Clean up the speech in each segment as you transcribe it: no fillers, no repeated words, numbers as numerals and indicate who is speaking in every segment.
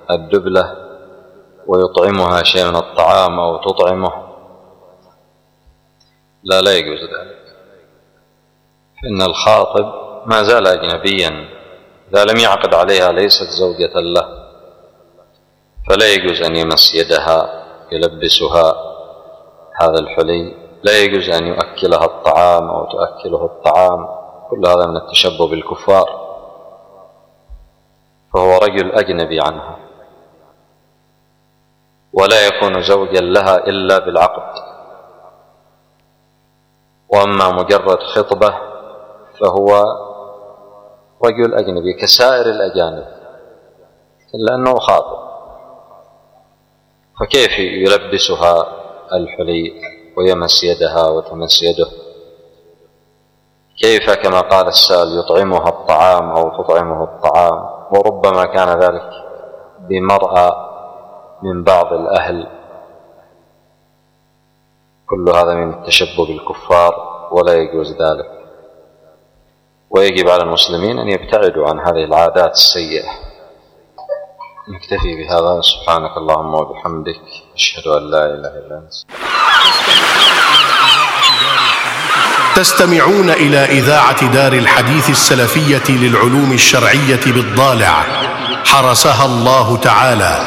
Speaker 1: الدبلة ويطعمها شيء من الطعام أو تطعمه، لا يجوز ذلك، فإن الخاطب ما زال أجنبيا، إذا لم يعقد عليها ليست زوجة له، فلا يجوز أن يمس يدها يلبسها هذا الحلي، لا يجوز أن يؤكلها الطعام أو تؤكله الطعام، كل هذا من التشبه بالكفار، فهو رجل أجنبي عنها ولا يكون زوجا لها إلا بالعقد. وأما مجرد خطبة فهو رجل أجنبي كسائر الأجانب، إلا أنه خاطب، فكيف يلبسها الحلي ويمس يدها وتمس يده؟ كيف كما قال السائل يطعمها الطعام أو تطعمه الطعام؟ وربما كان ذلك بمرأة من بعض الأهل، كل هذا من التشبه بالكفار ولا يجوز ذلك، ويجب على المسلمين أن يبتعدوا عن هذه العادات السيئة. نكتفي بهذا، سبحانك اللهم وبحمدك، أشهد أن لا إله إلا أنت.
Speaker 2: تستمعون إلى إذاعة دار الحديث السلفية للعلوم الشرعية بالضالع، حرسها الله تعالى.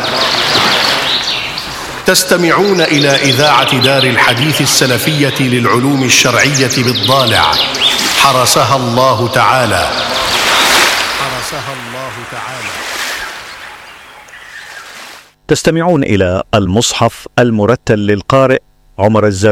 Speaker 2: تستمعون إلى إذاعة دار الحديث السلفية للعلوم الشرعية بالضالع، حرسها الله تعالى. حرسها الله تعالى.
Speaker 3: تستمعون إلى المصحف المرتل للقارئ عمر الزرقاوي.